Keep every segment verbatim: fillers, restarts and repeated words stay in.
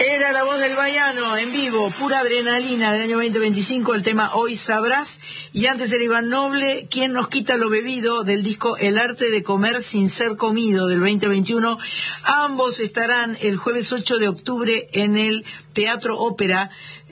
Era La Voz del Baiano, en vivo, pura adrenalina del año veinte veinticinco, el tema Hoy Sabrás. Y antes era Iván Noble, Quien nos quita lo bebido, del disco El arte de comer sin ser comido, del veinte veintiuno. Ambos estarán el jueves ocho de octubre en el Teatro Ópera,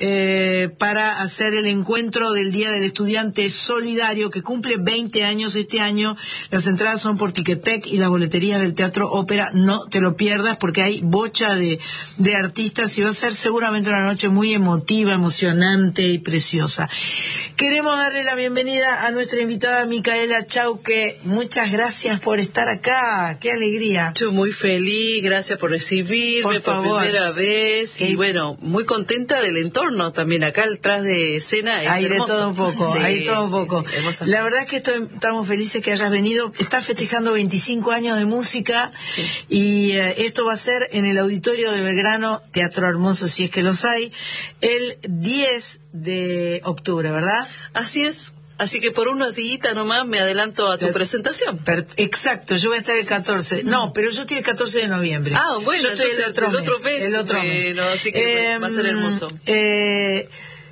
eh, para hacer el encuentro del Día del Estudiante Solidario, que cumple veinte años este año. Las entradas son por Ticketek y las boleterías del Teatro Ópera. No te lo pierdas porque hay bocha de, de artistas y va a ser seguramente una noche muy emotiva, emocionante y preciosa. Queremos darle la bienvenida a nuestra invitada Micaela Chauque. Muchas gracias por estar acá. ¡Qué alegría! Yo muy feliz, gracias por recibirme por, por primera vez. ¿Qué? Y bueno, muy contenta del entorno también. Acá atrás de escena es hay hermoso. de todo un poco, sí, hay de todo un poco. Sí, la verdad es que estoy, estamos felices que hayas venido. Estás festejando veinticinco años de música, sí. Y eh, esto va a ser en el Auditorio de Belgrano, Teatro Hermoso si es que los hay, el diez de octubre, ¿verdad? Así es. Así que por unos días nomás me adelanto a tu per, presentación. Per, exacto, yo voy a estar el catorce. No, pero yo estoy el catorce de noviembre. Ah, bueno, yo estoy el otro, el mes, otro mes. El otro bueno, mes. Así que eh, va a ser hermoso. Eh,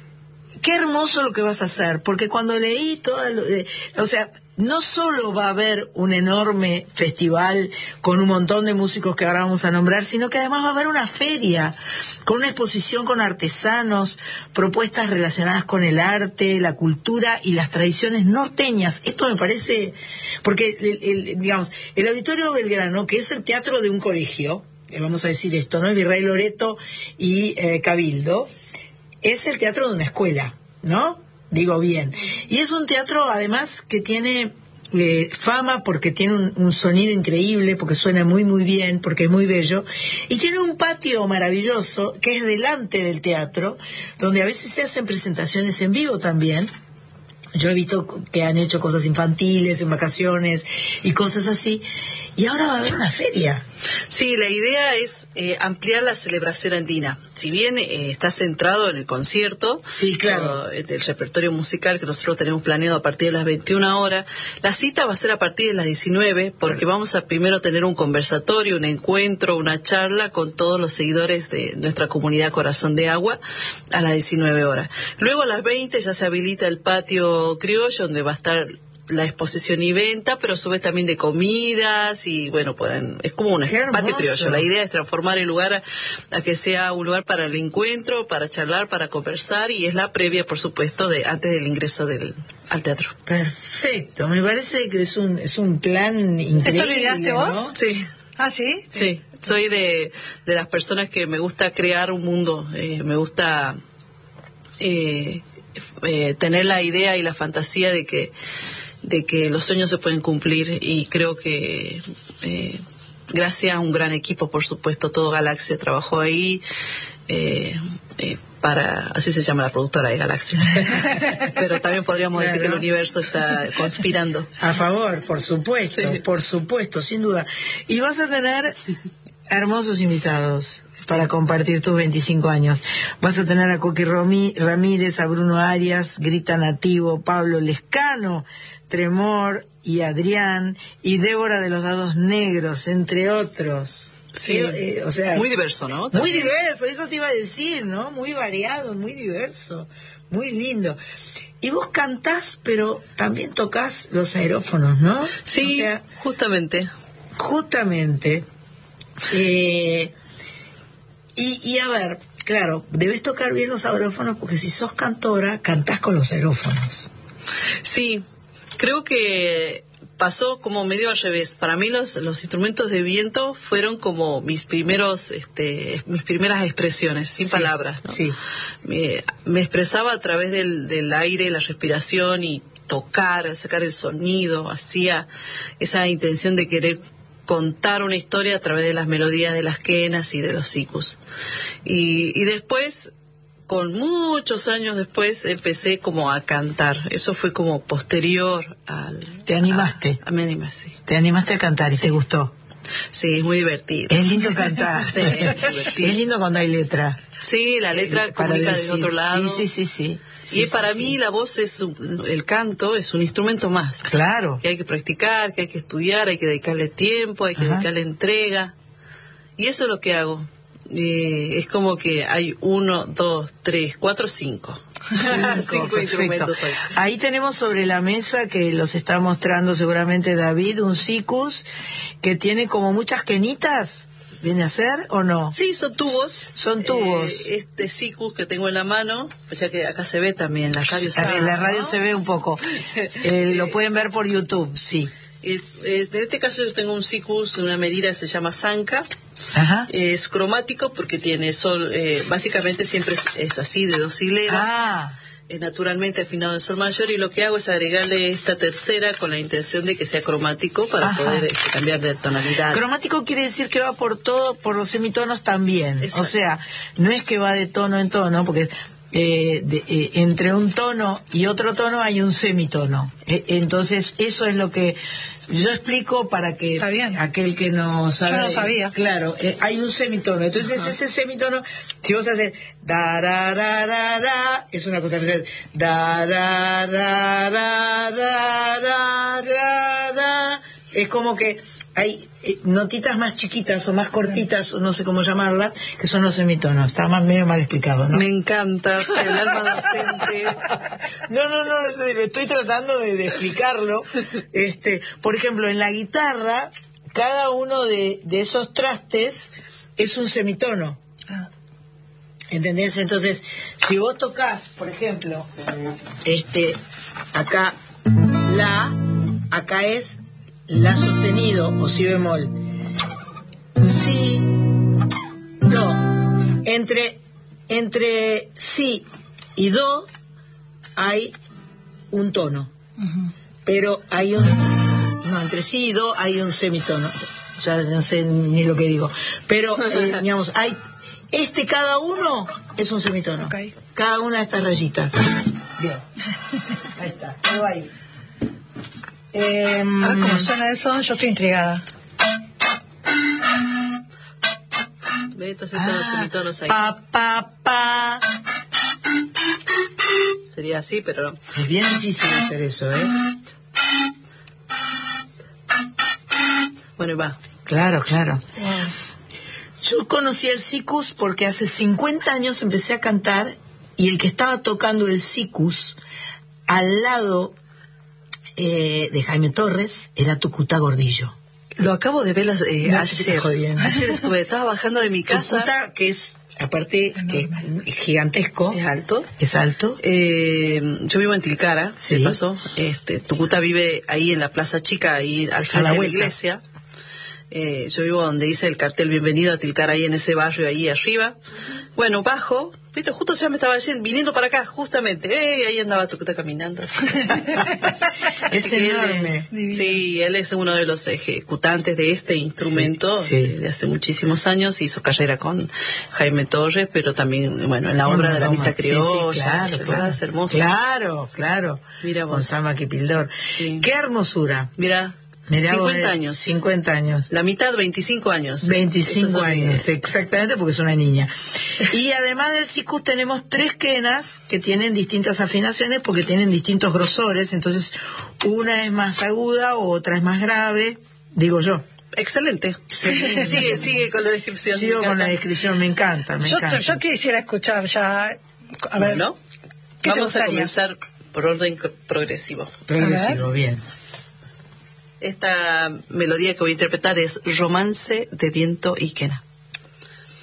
qué hermoso lo que vas a hacer, porque cuando leí todo, eh, o sea, no solo va a haber un enorme festival con un montón de músicos que ahora vamos a nombrar, sino que además va a haber una feria con una exposición con artesanos, propuestas relacionadas con el arte, la cultura y las tradiciones norteñas. Esto me parece, porque el, el, digamos, el Auditorio Belgrano, que es el teatro de un colegio, eh, vamos a decir esto, ¿no? El Virrey Loreto y eh, Cabildo, es el teatro de una escuela, ¿no? Digo bien. Y es un teatro, además, que tiene eh, fama porque tiene un, un sonido increíble, porque suena muy, muy bien, porque es muy bello. Y tiene un patio maravilloso que es delante del teatro, donde a veces se hacen presentaciones en vivo también. Yo he visto que han hecho cosas infantiles en vacaciones y cosas así. Y ahora va a haber una feria. Sí, la idea es eh, ampliar la celebración andina. Si bien eh, está centrado en el concierto, sí, claro, o, del repertorio musical que nosotros tenemos planeado a partir de las veintiuna horas, la cita va a ser a partir de las diecinueve, porque claro, vamos a primero tener un conversatorio, un encuentro, una charla con todos los seguidores de nuestra comunidad Corazón de Agua a las diecinueve horas. Luego a las veinte ya se habilita el patio criollo, donde va a estar la exposición y venta, pero a su vez también de comidas y bueno, pueden, es como un patio criollo. La idea es transformar el lugar a, a que sea un lugar para el encuentro, para charlar, para conversar, y es la previa, por supuesto, de antes del ingreso del al teatro. Perfecto, me parece que es un es un plan increíble. ¿Esto ligaste vos? ¿No? Sí. ¿Ah, sí? Sí, soy de, de las personas que me gusta crear un mundo, eh, me gusta eh, eh, tener la idea y la fantasía de que de que los sueños se pueden cumplir, y creo que eh, gracias a un gran equipo, por supuesto, todo Galaxia trabajó ahí, eh, eh, para, así se llama la productora de Galaxia, pero también podríamos claro, decir que el universo está conspirando. A favor, por supuesto, sí, por supuesto, sin duda. Y vas a tener hermosos invitados para compartir tus veinticinco años. Vas a tener a Coqui Ramírez, a Bruno Arias, Grita Nativo, Pablo Lescano, Tremor y Adrián, y Débora de los Dados Negros, entre otros. Sí, eh, o sea, muy diverso, ¿no? Muy diverso, eso te iba a decir, ¿no? Muy variado, muy diverso, muy lindo. Y vos cantás, pero también tocas los aerófonos, ¿no? Sí, o sea, justamente. Justamente. Eh, y, y a ver, claro, debes tocar bien los aerófonos, porque si sos cantora, cantás con los aerófonos. Sí, creo que pasó como medio al revés. Para mí los, los instrumentos de viento fueron como mis primeros, este, mis primeras expresiones, sin sí, palabras, ¿no? Sí. Me, me expresaba a través del, del aire, la respiración, y tocar, sacar el sonido, hacía esa intención de querer contar una historia a través de las melodías de las quenas y de los sikus. Y, y después, con muchos años después, empecé como a cantar. Eso fue como posterior al... ¿Te animaste? A, a me animé, sí. ¿Te animaste a cantar y te gustó? Sí, es muy divertido. Es lindo cantar. Sí, es divertido. Es lindo cuando hay letra. Sí, la letra eh, comunica de otro lado. Sí, sí, sí, sí. Y sí, para sí, mí sí. la voz es un, el canto es un instrumento más. Claro. Que hay que practicar, que hay que estudiar, hay que dedicarle tiempo, hay que Ajá. dedicarle entrega. Y eso es lo que hago. Eh, es como que hay uno, dos, tres, cuatro, cinco. Cinco, Cinco instrumentos hoy. Ahí tenemos sobre la mesa, que los está mostrando seguramente David, un sikus que tiene como muchas quenitas. ¿Viene a ser o no? Sí, son tubos. Son tubos. Eh, este sikus que tengo en la mano, pues ya que acá se ve también, la radio se Ah, ve. en la radio ¿no? se ve un poco. Eh, lo pueden ver por YouTube, sí. Es, es, en este caso yo tengo un sikus de una medida que se llama Sanka. Ajá. Es cromático porque tiene sol, eh, básicamente siempre es, es así, de dos hileras. Ah. Es naturalmente afinado en sol mayor, y lo que hago es agregarle esta tercera con la intención de que sea cromático para Ajá. poder este, cambiar de tonalidad. Cromático quiere decir que va por todo, por los semitonos también. Exacto. O sea, no es que va de tono en tono, porque eh, de, eh, entre un tono y otro tono hay un semitono. Eh, entonces, eso es lo que yo explico para que Está bien. aquel que no sabe. Yo no sabía. Claro, eh, hay un semitono. Entonces, Ajá. ese semitono, si vos haces da ra ra ra ra, es una cosa que da ra ra ra ra ra ra ra, es como que hay eh, notitas más chiquitas o más cortitas, o no sé cómo llamarlas, que son los semitonos. Está más medio mal explicado, ¿no? Me encanta el alma docente. No, no, no, estoy tratando de, de explicarlo. Este, por ejemplo, en la guitarra, cada uno de, de esos trastes es un semitono. ¿Entendés? Entonces, si vos tocas, por ejemplo, este, acá la, acá es la sostenido o si bemol, si, do, entre, entre si y do hay un tono, Uh-huh. pero hay un, no, entre sí y do hay un semitono, o sea, no sé ni lo que digo, pero, eh, digamos, hay, este cada uno es un semitono, Okay. cada una de estas rayitas. Bien, ahí está, todo ahí. Eh, A ver cómo suena eso, yo estoy intrigada. ¿Ves? Entonces todos los semitonos ahí. pa, pa, pa. Sería así, pero no. Es bien difícil hacer eso, ¿eh? Bueno, y va. Claro, claro. Wow. Yo conocí el sikus porque hace cincuenta años empecé a cantar y el que estaba tocando el sikus al lado eh, de Jaime Torres era Tucutá Gordillo. Lo acabo de ver las, eh, No, te ayer. estoy jodiendo. Ayer estuve, estaba bajando de mi casa. Tucutá, que es, aparte, que es gigantesco. Es alto. Es alto. Eh, yo vivo en Tilcara, Sí. de paso. Este, Tucutá vive ahí en la Plaza Chica, ahí al frente la de la vuelta. iglesia. Eh, yo vivo donde dice el cartel Bienvenido a Tilcara, ahí en ese barrio, ahí arriba. Bueno, bajo, pero justo ya me estaba yendo- viniendo para acá, justamente. Eh, ahí andaba Tucutá caminando. Es Así que él, enorme. eh, sí, él es uno de los ejecutantes de este instrumento Sí, sí. desde hace muchísimos años. Hizo carrera con Jaime Torres, pero también, bueno, en la Bueno, obra de la no, misa sí, sí, criolla. claro, ¿verdad? claro. Es hermosa. Claro, claro. Mira vos. Con Sama Kipildor. Sí. Qué hermosura. Mira, Mirá vos, cincuenta eh, años. cincuenta años. La mitad, veinticinco años. veinticinco Esos son, años, eh, exactamente, porque es una niña. Y además del sikus tenemos tres quenas que tienen distintas afinaciones porque tienen distintos grosores, entonces una es más aguda, otra es más grave, digo yo. Excelente. sigue, sigue con la descripción. Sigo me con la encanta. descripción, me encanta, me Yo, encanta. yo quisiera escuchar ya. A ver, Bueno, ¿qué te vamos a gustaría? comenzar por orden cro- progresivo. Progresivo, bien. Esta melodía que voy a interpretar es Romance de Viento y Quena.